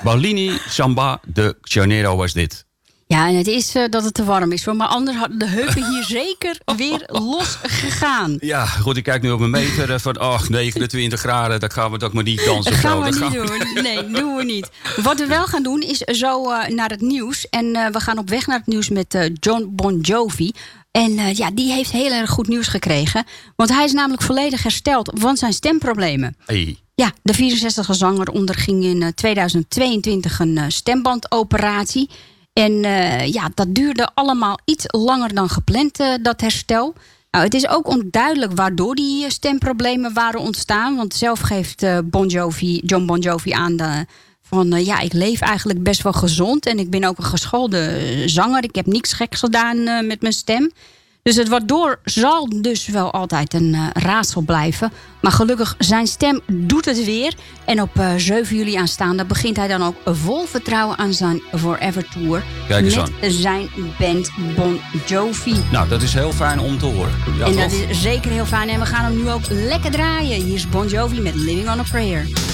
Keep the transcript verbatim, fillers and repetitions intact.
Paulini Samba de Janeiro was dit. Ja, en het is uh, dat het te warm is. Maar anders hadden de heupen hier zeker weer los gegaan. Ja, goed, ik kijk nu op een meter uh, van oh, negenentwintig graden. Dat gaan we toch maar niet dansen. Dat gaan zo. we dat niet gaan we... doen. Nee, doen we niet. Wat we wel gaan doen is zo uh, naar het nieuws. En uh, we gaan op weg naar het nieuws met uh, Jon Bon Jovi. En uh, ja, die heeft heel erg goed nieuws gekregen. Want hij is namelijk volledig hersteld van zijn stemproblemen. Hey. Ja, de vierenzestigste zanger onderging in uh, tweeduizend tweeëntwintig een uh, stembandoperatie. En uh, ja, dat duurde allemaal iets langer dan gepland, uh, dat herstel. Nou, het is ook onduidelijk waardoor die stemproblemen waren ontstaan. Want zelf geeft uh, Bon Jovi, Jon Bon Jovi aan de, van... Uh, ja, ik leef eigenlijk best wel gezond. En ik ben ook een geschoolde uh, zanger. Ik heb niks geks gedaan uh, met mijn stem. Dus het waardoor zal dus wel altijd een uh, raadsel blijven. Maar gelukkig, zijn stem doet het weer. En op uh, zeven juli aanstaande begint hij dan ook vol vertrouwen aan zijn Forever Tour. Kijk eens met aan. zijn band Bon Jovi. Nou, dat is heel fijn om te horen. Ja, en toch? dat is zeker heel fijn. En we gaan hem nu ook lekker draaien. Hier is Bon Jovi met Living on a Prayer.